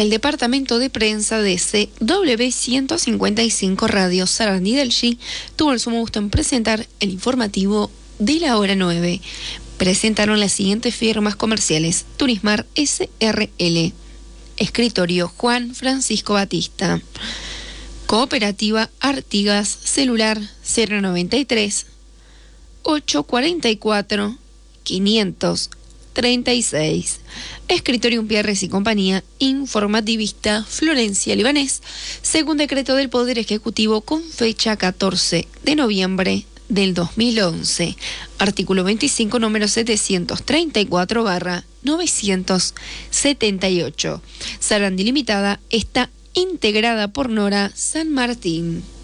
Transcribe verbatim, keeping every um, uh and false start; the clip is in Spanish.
El departamento de prensa de C W ciento cincuenta y cinco Radio Sarandí del G tuvo el sumo gusto en presentar el informativo de la hora nueve. Presentaron las siguientes firmas comerciales: Turismar S R L, Escritorio Juan Francisco Batista, Cooperativa Artigas, celular cero noventa y tres, ochocientos cuarenta y cuatro, quinientos treinta y seis. Escritorio Pierres y Compañía, informativista Florencia Libanés, según decreto del Poder Ejecutivo con fecha catorce de noviembre del dos mil once. Artículo veinticinco, número setecientos treinta y cuatro barra novecientos setenta y ocho. Sarandí Limitada está integrada por Nora San Martín.